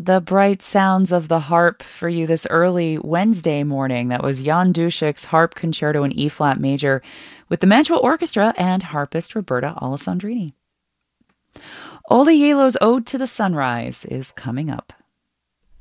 the bright sounds of the harp for you this early Wednesday morning. That was Jan Duszek's Harp Concerto in E-flat major with the Mantua Orchestra and harpist Roberta Alessandrini. Ola Gjelo's Ode to the Sunrise is coming up.